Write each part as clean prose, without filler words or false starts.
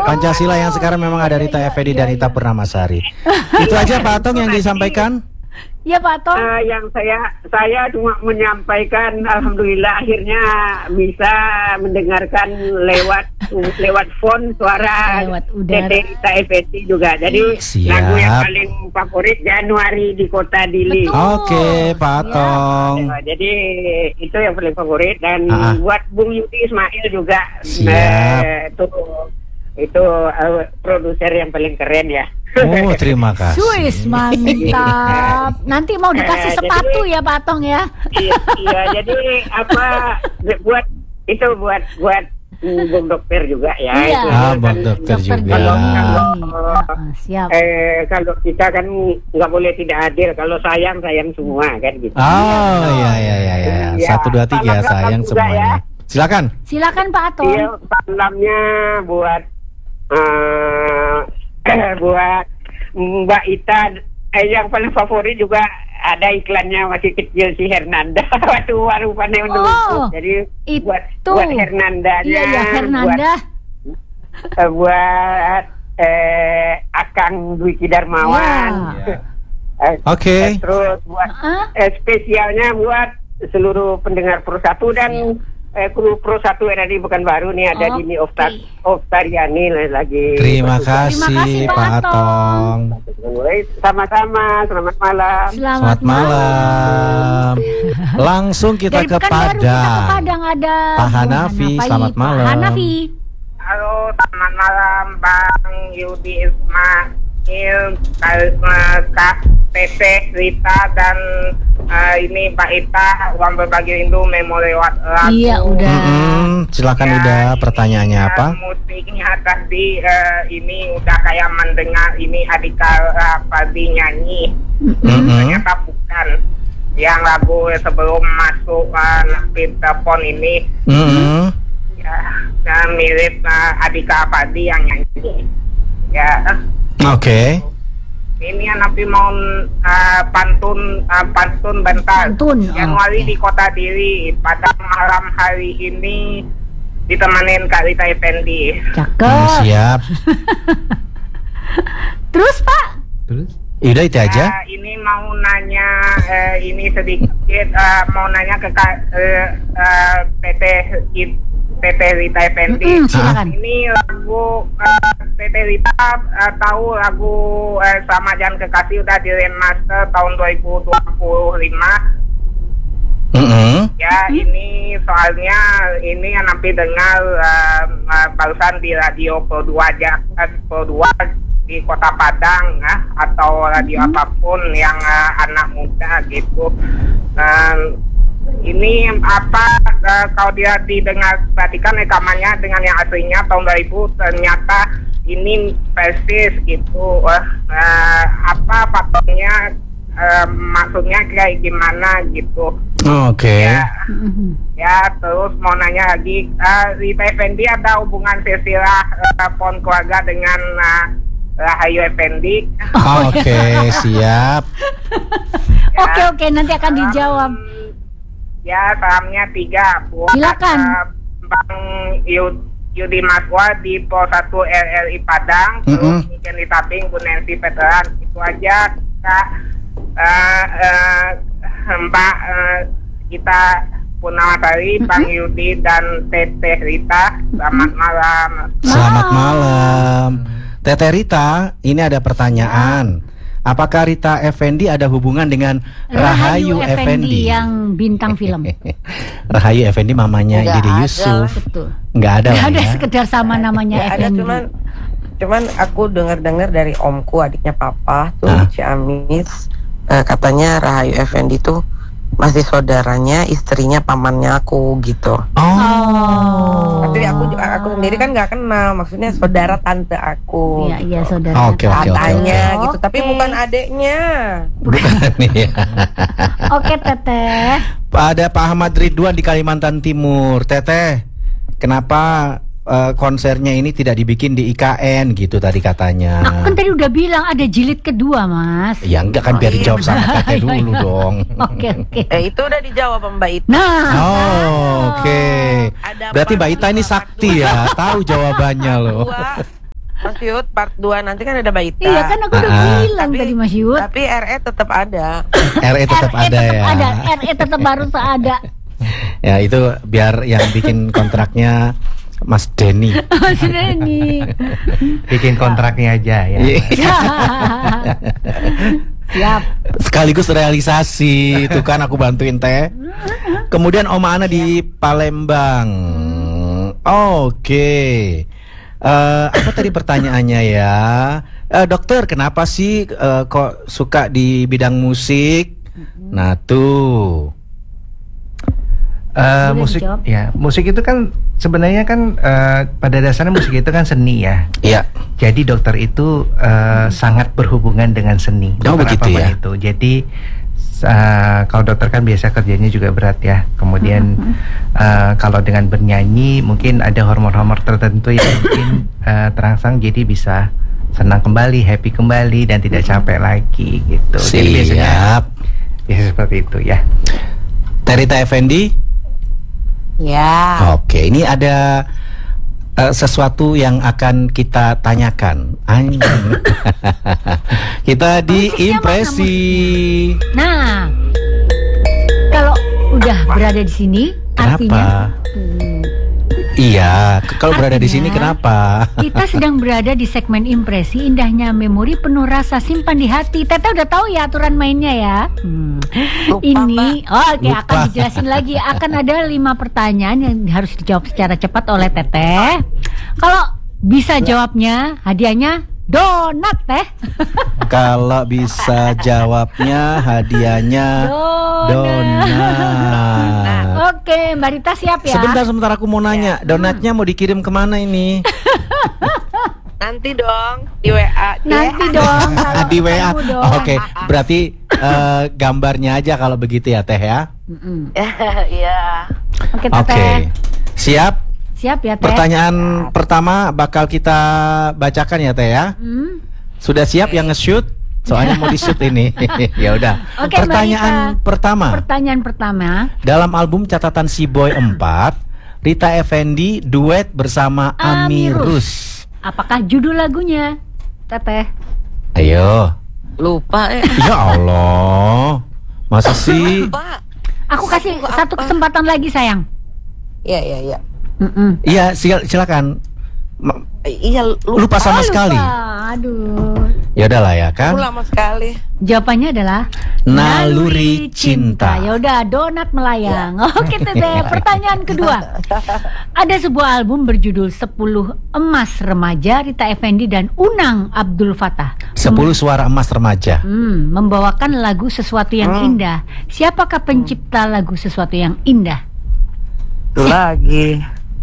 Pancasila yang sekarang memang ada Rita Effendi dan Ita Purnamasari. Itu aja Pak Atong yang disampaikan. Ya Pak Atong. Yang saya cuma menyampaikan, alhamdulillah akhirnya bisa mendengarkan lewat phone suara Tete Rita Effendi juga. Jadi lagu yang paling favorit Januari di Kota Dili. Oke, Pak Atong. Jadi itu yang paling favorit dan buat Bung Yudi Ismail juga. Itu produser yang paling keren ya. Oh, terima kasih. Swiss, mantap. Nanti mau dikasih sepatu ya Pak Atong ya. Iya, jadi buat Bung Dokter juga ya. Iya. Bung Dokter juga. Siap. Kalau kita kan nggak boleh tidak adil. Kalau sayang semua kan gitu. Oh iya. 1, 2, 3 sayang semuanya. Silakan Pak Atong. Iya, salamnya buat buat Mbak Ita. Yang paling favorit juga ada iklannya masih kecil si Hernanda. Waktu rupanya menunggu. Jadi buat Hernandanya. Iya, Hernanda. Buat Akang Dwiki Darmawan. Oke. Terus buat spesialnya buat seluruh pendengar Pro 1 dan kru Pro 1 RRI Pekanbaru nih ada Dini Oftariani lagi. Terima kasih Pak Atong. Sama-sama, selamat malam. Selamat malam. Langsung kita ke Padang. Ada Pak Hanafi, selamat malam. Pak Hanafi. Halo, selamat malam Bang Yudi Ismail, Kak Teteh Rita dan ini Pak Ita, uang berbagi rindu memo lewat lagu. Iya udah. Silakan udah pertanyaannya apa? Musiknya tadi ini udah kayak mendengar ini Adika Fadli nyanyi. Ternyata bukan. Yang lagu sebelum masuk telepon ini. Ya, mirip Adika Fadli yang nyanyi. Ya. Oke. Ini Nabi mau pantun bentar. Januari di Kota Dili pada malam hari ini ditemanin Kak Rita Effendi. Cakep. Siap. Terus Pak? Udah itu aja. Ini mau nanya ini sedikit mau nanya ke Tete Rita Effendi. Ini lagu Tete Rita tahu lagu Sama Jangan Kekasih udah di remaster tahun 2025. Ya ini soalnya ini yang nanti dengar barusan di radio Pro 2 di Kota Padang atau radio apapun yang anak muda gitu. Ini apa kalau dia didengar perhatikan rekamannya dengan yang aslinya tahun 2000 ternyata ini persis gitu. Apa faktornya maksudnya kayak gimana gitu. Oke. Ya terus mau nanya lagi Rita Effendi ada hubungan silsilah pohon keluarga dengan Rahayu Effendi. Oke, siap. Oke, nanti akan dijawab. Ya, salamnya 3 buat silakan Bang Yudi Maswa di Pro 1 RRI Padang, terus Niken di Tabing, Bu Nancy Veteran. Itu aja Kak Mbak kita Purnamasari, Bang Yudi dan Teteh Rita. Selamat malam. Selamat malam. Teteh Rita, ini ada pertanyaan. Apakah Rita Effendi ada hubungan dengan Rahayu Effendi yang bintang film? Rahayu Effendi mamanya Didi Yusuf. Nggak ada. Sekedar sama namanya Effendi. Ada cuman aku dengar dari omku, adiknya papa tuh Ciamis, katanya Rahayu Effendi tuh masih saudaranya istrinya pamannya aku gitu. Tapi aku sendiri kan nggak kenal, maksudnya saudara tante aku. Iya saudara. Katanya gitu, tapi bukan adeknya. Oke Teteh. Ada Pak Ahmad Ridwan di Kalimantan Timur. Teteh, kenapa konsernya ini tidak dibikin di IKN gitu tadi katanya? Aku kan tadi udah bilang ada jilid kedua, Mas. Ya enggak kan, biar dijawab sama Teteh dulu dong. Oke. Itu udah dijawab Mbak Ita. Oke. Berarti Mbak Ita ini sakti ya, tahu jawabannya loh. Mas Yud, part 2 nanti kan ada Baita. Iya kan aku udah bilang tadi Mas Yud. Tapi RE tetap ada. RE tetap ada ya. RE tetap harus ada. Ya itu biar yang bikin kontraknya Mas Denny. Mas Denny. Bikin kontraknya aja ya. Siap. Sekaligus realisasi itu kan aku bantuin teh. Kemudian Oma Ana di Palembang. Oke. Apa tadi pertanyaannya ya? Dokter, kenapa sih kok suka di bidang musik? Nah tuh. Musik itu kan sebenarnya kan pada dasarnya musik itu kan seni ya. Iya. Jadi dokter itu sangat berhubungan dengan seni. Dokter begitu ya. itu. Jadi kalau dokter kan biasa kerjanya juga berat ya. Kemudian kalau dengan bernyanyi mungkin ada hormon-hormon tertentu yang mungkin terangsang, jadi bisa senang kembali, happy kembali dan tidak capek lagi gitu. Siap. Jadi biasa seperti itu ya. Terita Effendi. Ya. Oke, ini ada sesuatu yang akan kita tanyakan. Kita diimpresi. Nah, kalau udah berada di sini, artinya iya, kalau berada di sini kenapa? Kita sedang berada di segmen impresi, indahnya memori penuh rasa simpan di hati. Teteh udah tahu ya aturan mainnya ya. Ini, oke, akan dijelasin lagi. Akan ada 5 pertanyaan yang harus dijawab secara cepat oleh Teteh. Kalau bisa jawabnya, hadiahnya donat teh. Kalau bisa jawabnya, hadiahnya donat. Oke, Mbak Rita siap ya? Sebentar aku mau nanya, donatnya mau dikirim kemana ini? Nanti dong di WA. Nanti dong. Di WA. Oke, berarti gambarnya aja kalau begitu ya Teh ya. Iya. Oke, Teteh. Oke. Siap? Siap ya Teh. Pertanyaan pertama bakal kita bacakan ya Teh ya. Sudah siap yang nge-shoot? Soalnya mau di-shoot ini. Ya udah. Oke, pertanyaan pertama. Pertanyaan pertama. Dalam album catatan Si Boy 4, Rita Effendi duet bersama Amirus. Apakah judul lagunya, Teteh? Ayo. Lupa Ya Allah. Masa sih? Lupa. Aku kasih satu kesempatan lagi sayang. Iya. Iya, silakan. Iya, lupa sama sekali. Aduh. Ya udahlah ya kan. Lama sekali. Jawabannya adalah Naluri Cinta. Ya udah, donat melayang. Oke Teteh, pertanyaan kedua. Ada sebuah album berjudul 10 Emas Remaja Rita Effendi dan Unang Abdul Fattah. 10 Suara Emas Remaja. Membawakan lagu Sesuatu yang Indah. Siapakah pencipta lagu Sesuatu yang Indah? Lagi.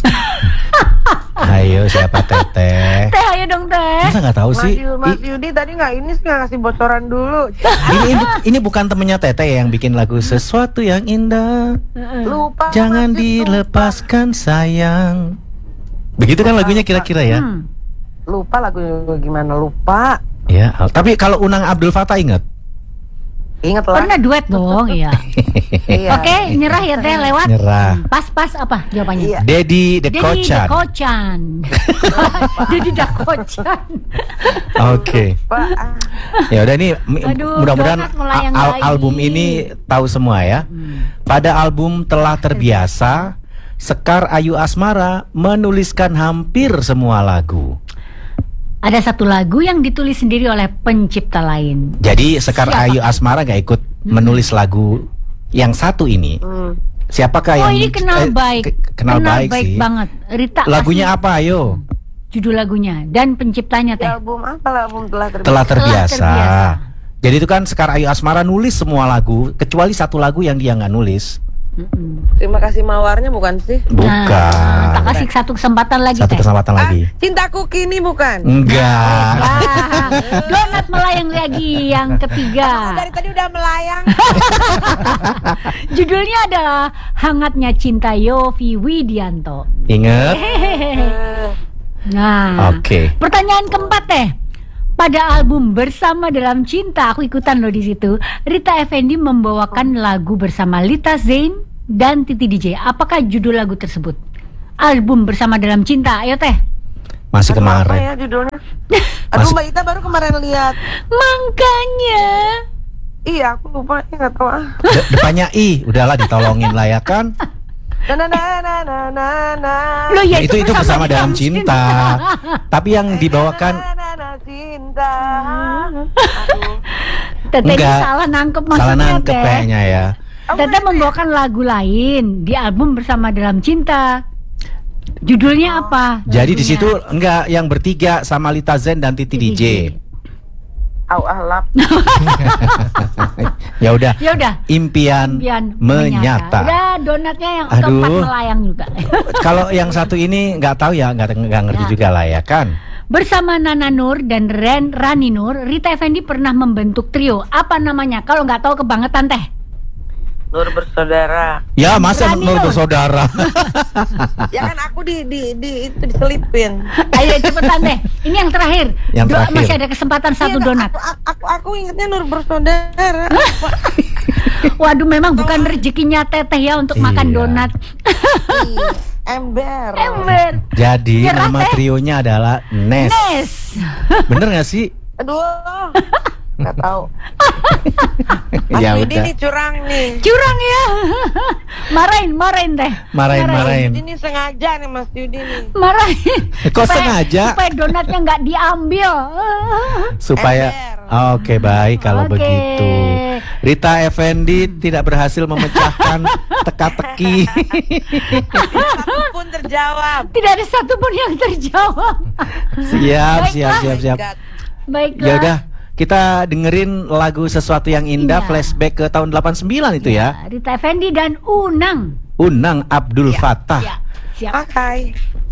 Ayo siapa Teteh? Teh ayo dong Teh. Masa nggak tahu sih? Mas Yudi tadi nggak ngasih bocoran dulu. Ini bukan temennya Teteh yang bikin lagu Sesuatu yang Indah. Lupa. Jangan dilepaskan sayang. Begitu kan lagunya kira-kira ya? Lupa lagu gimana, lupa. Ya, tapi kalau Unang Abdul Fattah ingat? Ingat lah. Pernah duet dong, iya. Oke, nyerah ya Teh, lewat. Nyerah. Pas apa jawabannya? Iya. Dedi Kocan. Dedi Kocan. Oke. Ya udah nih, mudah-mudahan album ini tahu semua ya. Pada album Telah Terbiasa, Sekar Ayu Asmara menuliskan hampir semua lagu. Ada satu lagu yang ditulis sendiri oleh pencipta lain. Jadi Sekar Ayu Asmara gak ikut menulis lagu yang satu ini. Siapakah yang ini kenal baik. Kenal baik sih banget. Rita. Lagunya apa ayo? Judul lagunya dan penciptanya Teh. Album apa? Album Telah Terbiasa. Jadi itu kan Sekar Ayu Asmara nulis semua lagu kecuali satu lagu yang dia nggak nulis. Terima kasih mawarnya bukan sih? Bukan. Tak kasih satu kesempatan lagi. Satu kesempatan lagi. Cintaku Kini bukan? Enggak. Donat melayang lagi yang ketiga. Dari tadi udah melayang. Judulnya adalah Hangatnya Cinta Yovie Widianto. Ingat? Nah, Oke. Pertanyaan keempat Teh. Pada album Bersama Dalam Cinta, aku ikutan loh di situ. Rita Effendi membawakan lagu bersama Lita Zain dan Titi DJ. Apakah judul lagu tersebut? Album Bersama Dalam Cinta, ayo Teh. Masih kemarin. Apa ya judulnya? Aduh, Mbak Ita baru kemarin lihat. Makanya. Iya, aku lupa, nggak tahu. Depannya I, udahlah ditolongin lah ya kan. Loh, ya itu bersama dalam cinta. Tapi yang dibawakan cinta. Teteh salah nangkep maksudnya. Salah nangkep kayaknya ya. Teteh membawakan lagu lain di album Bersama Dalam Cinta. Judulnya apa? Jadi di situ enggak yang bertiga sama Lita Zen dan Titi DJ. Au ahlap. Ya udah. Impian menyata. Udah donatnya yang keempat melayang juga. Kalau yang satu ini nggak tahu ya, nggak ngerti juga lah ya kan. Bersama Nana Nur dan Rani Nur, Rita Effendy pernah membentuk trio. Apa namanya? Kalau nggak tahu kebangetan teh. Nur Bersaudara. Ya, masa Nur Bersaudara? Ya kan aku itu diselipin. Ayo cepetan deh. Ini yang terakhir. Masih ada kesempatan satu donat. Aku ingatnya Nur Bersaudara. Waduh, memang bukan rezekinya teteh ya untuk makan donat. Ember. Jadi nama trionya adalah Nes. Bener nggak sih? Aduh, nggak tahu. Ya Mas Yudi udah. nih curang ya. Marahin teh. Marahin. Ini sengaja nih Mas Yudi nih. Marahin. Kok sengaja? Supaya donatnya nggak diambil. Supaya. Oke, baik kalau begitu. Rita Effendy tidak berhasil memecahkan teka-teki. Satupun terjawab. Tidak ada satupun yang terjawab. Siap. Baiklah. Ya udah, kita dengerin lagu Sesuatu Yang Indah, flashback ke tahun 89 itu ya. Rita Effendy dan Unang Abdul Fattah. Siap. Pakai.